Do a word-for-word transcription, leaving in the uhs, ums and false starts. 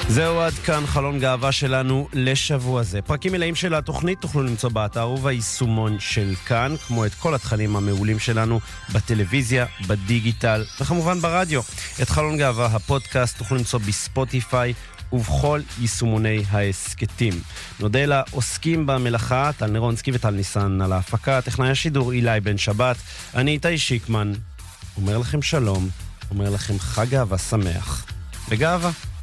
זהו עד כאן חלון גאווה שלנו לשבוע זה. פרקים מלאים של התוכנית תוכלו למצוא באתר וביישומון של כאן, כמו את כל התכנים המעולים שלנו בטלוויזיה, בדיגיטל וכמובן ברדיו. את חלון גאווה הפודקאסט תוכלו למצוא בספוטיפיי ובכל יישומוני העסקטים. נודה לעוסקים במלאכה, טל נרונסקי וטל ניסן על ההפקה, טכנאי השידור אילי בן שבת, אני איתי שיקמן, אומר לכם שלום, אומר לכם חג גאווה שמח וגאווה.